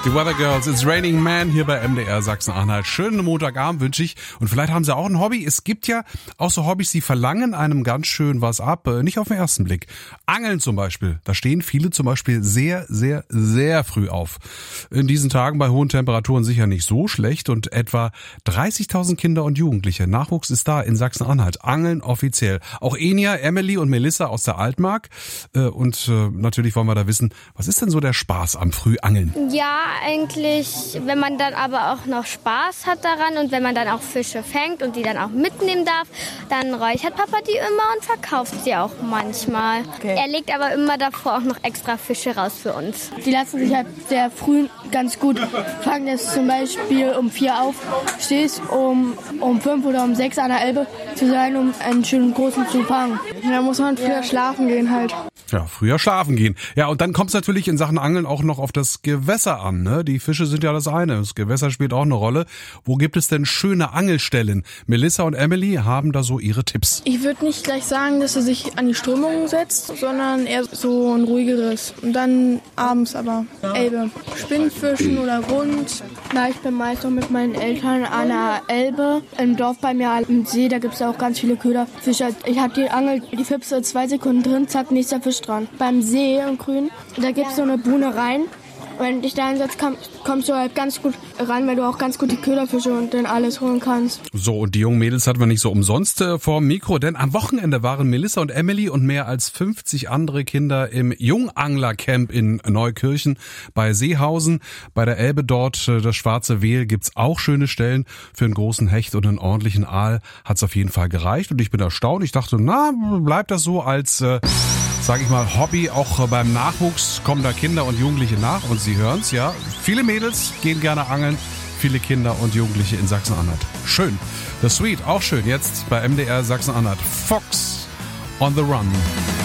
Die Weather Girls, It's Raining Man hier bei MDR Sachsen-Anhalt. Schönen Montagabend wünsche ich. Und vielleicht haben Sie auch ein Hobby. Es gibt ja auch so Hobbys, die verlangen einem ganz schön was ab. Nicht auf den ersten Blick. Angeln zum Beispiel. Da stehen viele zum Beispiel sehr, sehr, sehr früh auf. In diesen Tagen bei hohen Temperaturen sicher nicht so schlecht. Und etwa 30.000 Kinder und Jugendliche. Nachwuchs ist da in Sachsen-Anhalt. Angeln offiziell. Auch Enia, Emily und Melissa aus der Altmark. Und natürlich wollen wir da wissen, was ist denn so der Spaß am Frühangeln? Ja, eigentlich, wenn man dann aber auch noch Spaß hat daran und wenn man dann auch Fische fängt und die dann auch mitnehmen darf, dann räuchert Papa die immer und verkauft sie auch manchmal. Okay. Er legt aber immer davor auch noch extra Fische raus für uns. Die lassen sich halt sehr früh ganz gut fangen. Jetzt zum Beispiel um 4 auf, stehst um 5 oder um 6 an der Elbe zu sein, um einen schönen großen zu fangen. Da muss man früher schlafen gehen halt. Ja, früher schlafen gehen. Ja, und dann kommt es natürlich in Sachen Angeln auch noch auf das Gewässer an. Ne? Die Fische sind ja das eine. Das Gewässer spielt auch eine Rolle. Wo gibt es denn schöne Angelstellen? Melissa und Emily haben da so ihre Tipps. Ich würde nicht gleich sagen, dass er sich an die Strömung setzt, sondern eher so ein ruhigeres. Und dann abends aber Elbe. Spinnfischen oder Rund. Na, ich bin meist noch mit meinen Eltern an der Elbe. Im Dorf bei mir am See, da gibt es auch ganz viele Köderfische. Ich habe die Angel, die Fipse 2 Sekunden drin, zack, nächster Fisch dran. Beim See im Grün, da gibt es so eine Buhne rein. Wenn du dich da hinsetzt, kommst du halt ganz gut ran, weil du auch ganz gut die Köderfische und dann alles holen kannst. So, und die jungen Mädels hatten wir nicht so umsonst vor dem Mikro, denn am Wochenende waren Melissa und Emily und mehr als 50 andere Kinder im Junganglercamp in Neukirchen bei Seehausen. Bei der Elbe dort, das Schwarze Wehl, gibt's auch schöne Stellen. Für einen großen Hecht und einen ordentlichen Aal hat's auf jeden Fall gereicht. Und ich bin erstaunt. Ich dachte, bleibt das so als sage ich mal, Hobby. Auch beim Nachwuchs kommen da Kinder und Jugendliche nach und Sie hören's, ja. Viele Mädels gehen gerne angeln, viele Kinder und Jugendliche in Sachsen-Anhalt. Schön. The Sweet, auch schön. Jetzt bei MDR Sachsen-Anhalt. Fox on the Run.